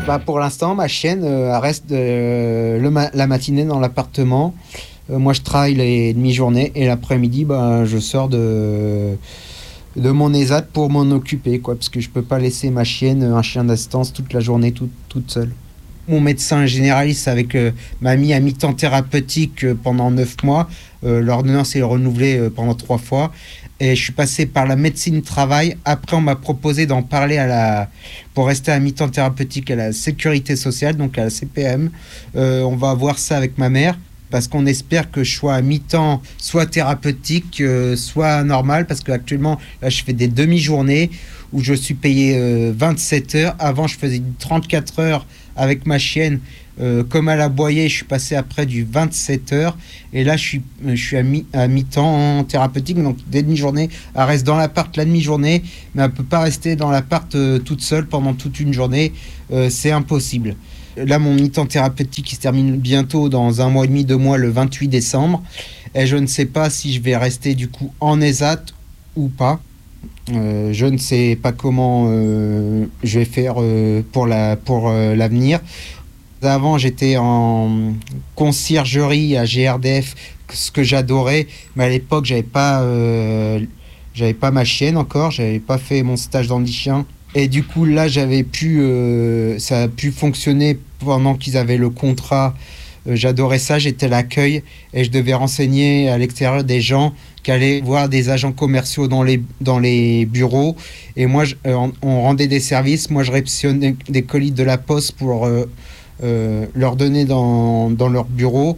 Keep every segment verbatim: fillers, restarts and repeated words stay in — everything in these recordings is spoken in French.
Bah, pour l'instant, ma chienne euh, elle reste euh, le ma- la matinée dans l'appartement. Euh, moi, je travaille les demi-journées et l'après-midi, bah, je sors de, de mon ESAT pour m'en occuper, quoi, parce que je peux pas laisser ma chienne, un chien d'assistance, toute la journée toute, toute seule. Mon médecin généraliste avec euh, m'a mis à mi-temps thérapeutique euh, pendant neuf mois. Euh, l'ordonnance est renouvelée euh, pendant trois fois. Et je suis passé par la médecine du travail. Après, on m'a proposé d'en parler à la, pour rester à mi-temps thérapeutique à la sécurité sociale, donc à la C P M. Euh, on va voir ça avec ma mère parce qu'on espère que je sois à mi-temps, soit thérapeutique, euh, soit normal, parce qu'actuellement, là, je fais des demi-journées où je suis payé euh, vingt-sept heures. Avant, je faisais du trente-quatre heures avec ma chienne. Euh, comme elle aboyait, je suis passé après du vingt-sept heures. Et là, je suis, je suis à, mi, à mi-temps thérapeutique, donc des demi-journées. Elle reste dans l'appart la demi-journée, mais elle ne peut pas rester dans l'appart euh, toute seule pendant toute une journée. Euh, c'est impossible. Là, mon mi-temps thérapeutique il se termine bientôt dans un mois et demi, deux mois, le vingt-huit décembre. Et je ne sais pas si je vais rester du coup en ESAT ou pas. Euh, je ne sais pas comment euh, je vais faire euh, pour, la, pour euh, l'avenir. Avant, j'étais en conciergerie à G R D F, ce que j'adorais, mais à l'époque, j'avais pas, euh, j'avais pas ma chienne encore, j'avais pas fait mon stage dans le chien. Et du coup, là, j'avais pu, euh, ça a pu fonctionner pendant qu'ils avaient le contrat. Euh, j'adorais ça, j'étais l'accueil et je devais renseigner à l'extérieur des gens qui allaient voir des agents commerciaux dans les, dans les bureaux. Et moi, je, euh, on, on rendait des services. Moi, je réceptionnais des colis de la poste pour euh, euh, leur donner dans, dans leur bureau.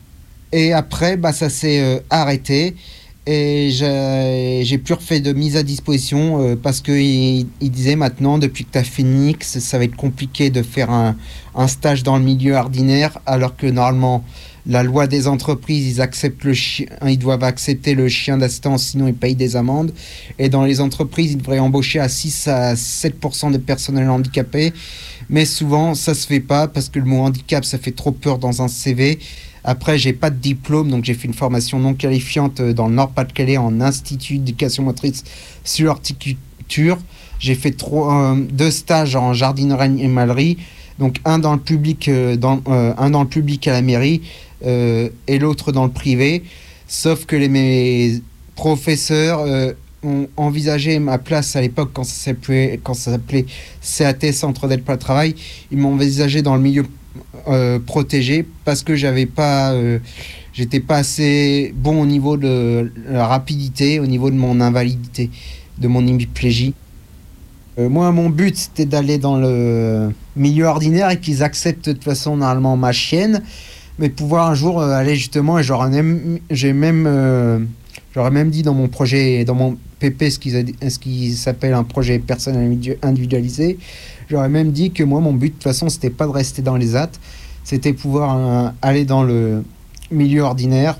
Et après, bah, ça s'est euh, arrêté. Et j'ai, j'ai plus refait de mise à disposition euh, parce qu'il il disait maintenant, depuis que tu as fait Nix, ça va être compliqué de faire un, un stage dans le milieu ordinaire, alors que normalement, la loi des entreprises, ils, acceptent le chi- ils doivent accepter le chien d'assistance, sinon ils payent des amendes. Et dans les entreprises, ils devraient embaucher à six à sept pour cent de personnel handicapé. Mais souvent, ça se fait pas parce que le mot handicap, ça fait trop peur dans un C V. Après, j'ai pas de diplôme, donc j'ai fait une formation non qualifiante dans le Nord-Pas-de-Calais en institut d'éducation motrice sur l'horticulture. J'ai fait trois, euh, deux stages en jardinerie et animalerie, donc un dans le public, euh, dans, euh, un dans le public à la mairie euh, et l'autre dans le privé. Sauf que les, mes professeurs euh, ont envisagé ma place à l'époque quand ça s'appelait, quand ça s'appelait C A T, Centre d'aide pour le travail. Ils m'ont envisagé dans le milieu Euh, protégé parce que j'avais pas euh, j'étais pas assez bon au niveau de la rapidité, au niveau de mon invalidité, de mon hémiplégie. Euh, moi, mon but, c'était d'aller dans le milieu ordinaire et qu'ils acceptent de toute façon normalement ma chienne, mais pouvoir un jour euh, aller justement, et j'aurais même, j'ai même euh, j'aurais même dit dans mon projet, dans mon P P, ce qui, ce qui s'appelle un projet personnel individualisé, j'aurais même dit que moi, mon but, de toute façon, c'était pas de rester dans les A T, c'était pouvoir euh, aller dans le milieu ordinaire.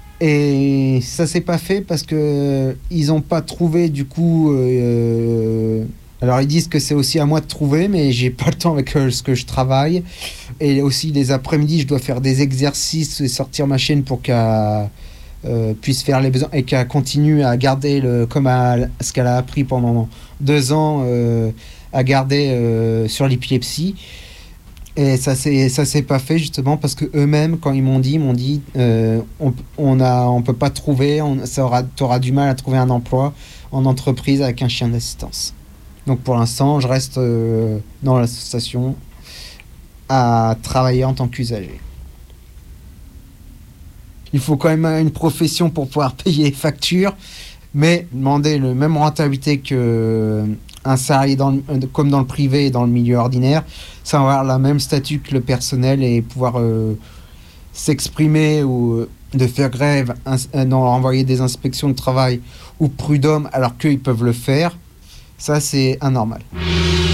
Et ça s'est pas fait parce que ils ont pas trouvé, du coup... Euh, alors, ils disent que c'est aussi à moi de trouver, mais j'ai pas le temps avec euh, ce que je travaille. Et aussi, les après-midi, je dois faire des exercices et sortir ma chienne pour qu'elle... Euh, puisse faire les besoins et qu'elle continue à garder le, comme à, ce qu'elle a appris pendant deux ans euh, à garder euh, sur l'épilepsie. Et ça c'est ça s'est pas fait justement parce que eux-mêmes quand ils m'ont dit m'ont dit euh, on on a on peut pas trouver, on ça aura t'auras du mal à trouver un emploi en entreprise avec un chien d'assistance. Donc pour l'instant je reste euh, dans l'association à travailler en tant qu'usager. Il faut quand même une profession pour pouvoir payer les factures, mais demander la même rentabilité qu'un salarié dans le, comme dans le privé et dans le milieu ordinaire, sans avoir le même statut que le personnel et pouvoir euh, s'exprimer ou de faire grève, ins- non, envoyer des inspections de travail ou prud'homme alors qu'ils peuvent le faire, ça c'est anormal.